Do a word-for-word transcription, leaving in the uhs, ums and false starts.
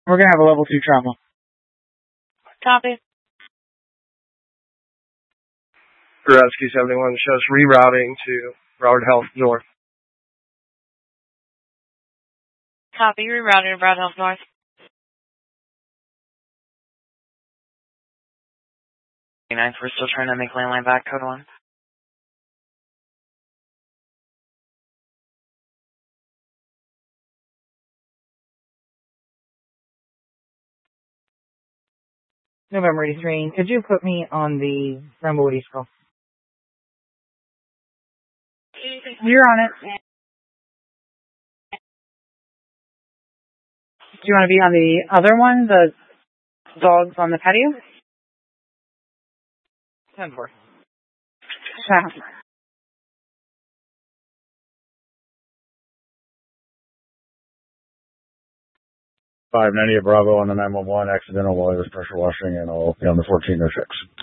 We're going to have a level two trauma. Copy. Goretzky seventy-one shows rerouting to Broward Health North. Copy. Rerouting to Broward Health North. ninth, we're still trying to make landline back, code one. November eighty-three, could you put me on the Bramblewood East call? You're on it. Do you want to be on the other one, the dogs on the patio? ten four. five ninety at Bravo on the nine one one, accidental while he was pressure washing, and I'll be on the fourteen oh six.